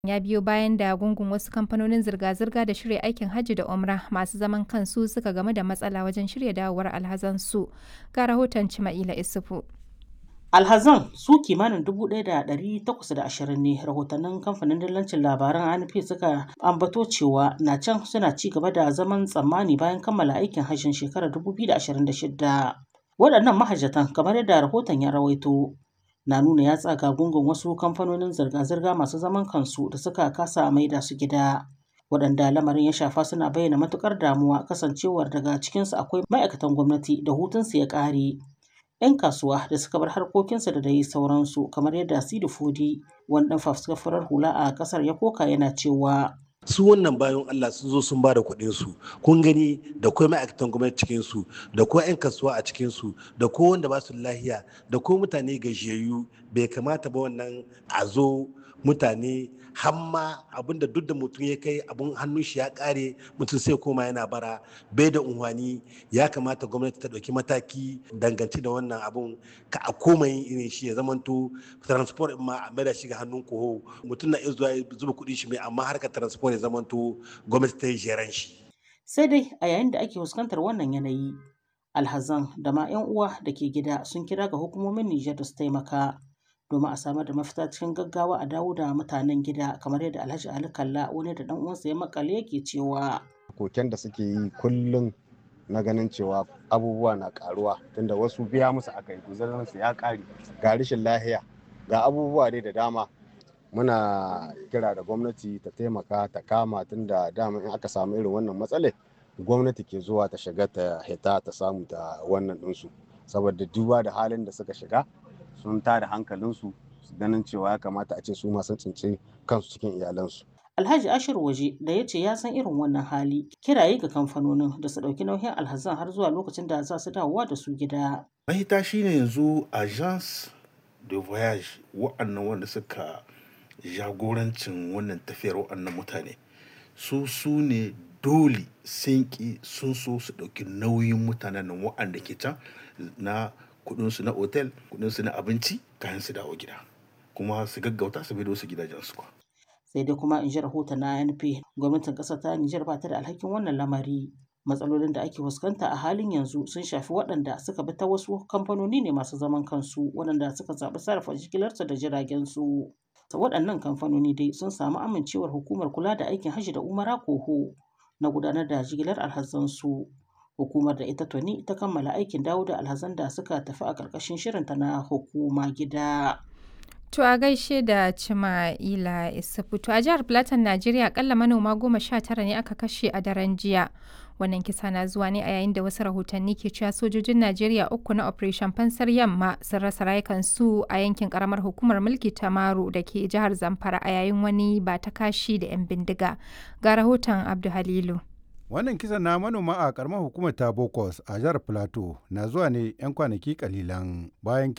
Ya biyo bayan da gungun wasu kamfanonin zirga-zirga da shirya aikin hajji da umra masu zaman kansu suka game da matsala wajen shirya dawowar alhazansu. Ga rahoton Cima'ila Isufu. Alhazan su kimanin 1,820 ne rahotannin kamfanin dillancin labaran ANP suka ambato cewa na can suna ci gaba da zaman tsammani bayan kammala aikin hajjin shekarar 2026. Waɗannan mahajjatan kamar yadda rahoton ya rawaito na nuna ya tsaga gungun wasu kamfanonin zirga-zirga masu zaman kansu da suka kasa maida su gida. Waɗanda lamarin ya shafa suna bayyana matukar damuwa kasancewar daga cikinsu akwai ma'aikatan gwamnati da hutunsu ya ƙare. 'Yan kasuwa da suka bar harkokinsu da dai sauransu kamar yadda Sidi Fodi wani ɗan fafuskar hula a ƙasar ya koka yana cewa su wannan bayan Allah sun zo sun ba da kuɗin su kun gani da kuma ma'aikatan gwamnati cikin su da kuma 'yan kasuwa a cikin su da ko wanda ba su lahiya da ko mutane gajiyayyu bai kamata ba wannan a zo mutane hamma abinda duk da mutum ya kai abun hannun shi ya kare mutum sai koma yana bara bai da unhwani ya kamata gwamnati ta ɗauki mataki dangance da wannan abun ka a koma yin irin shi ya zamanto transport ma a maida shi ga hannun koho mutum na iya zuwa zuba kuɗin shi mai amma harkar transport ya zamanto gwamnati ta yi jeran shi. Sai dai a yayin da ake fuskantar wannan yanayi alhazan da ma 'yan uwa da ke gida sun kira ga hukumomin Nijar da su taimaka domin a samar da mafita cikin gaggawa a dawo da mutanen gida kamar yadda Alhaji Ali Kalla wani da dan uwansa ya makale yake cewa koken da suke yi kullum na ganin cewa abubuwa na karuwa tunda wasu biya musu aka yi guzarin su ya kare ga rashin lahiya ga abubuwa dai da dama muna kira da gwamnati ta taimaka ta kama tunda dama in aka samu irin wannan matsale gwamnati ke zuwa ta shiga ta hita ta samu ta wannan ɗinsu saboda duba da halin da suka shiga sun tada hankalinsu su ganin cewa ya kamata a ce su ma sun tsinci kansu cikin iyalansu. Alhaji Ashir Waje da ya ce ya san irin wannan hali kiraye ga kamfanonin da su ɗauki nauyin alhazan har zuwa lokacin da za su dawowa da su gida. Mahita shine yanzu agence de voyage wa'annan wanda suka jagorancin wannan tafiyar wa'annan mutane su ne dole sun ki sun so su ɗauki nauyin mutanen nan wa'anda ke can na kudinsu na otel kudinsu na abinci kayan su dawo gida kuma su gaggauta su bai su gidajensu kwa. Sai dai kuma in ji rahoton na ANP gwamnatin ƙasar ta Nijar ba ta da alhakin wannan lamari. Matsalolin da ake fuskanta a halin yanzu sun shafi waɗanda suka bi ta wasu kamfanoni ne masu zaman kansu waɗanda suka zaɓi sarrafa jigilarsu da jiragen su. Waɗannan kamfanoni dai sun samu amincewar hukumar kula da aikin hajji da umara koho na gudanar da jigilar alhazansu. Hukumar da ita tuni ta kammala aikin dawo da alhazan da suka tafi a ƙarƙashin shirinta na hukuma gida. To a gaishe da Cima'ila Isufu. To a jihar Plateau, Najeriya akalla manoma 19 ne aka kashe a daren jiya. Wannan kisa na zuwa ne a yayin da wasu rahotanni ke cewa sojojin Najeriya 3 na Operation Fansar Yamma sun rasa rayukansu a yankin karamar hukumar mulki ta Maru da ke jihar Zamfara a yayin wani ba ta kashi da 'yan bindiga. Ga rahoton Abdu Halilu. Wannan kisan na manoma a karamar hukumar ta Bokos a jihar Plateau na zuwa ne 'yan kwanaki kalilan bayan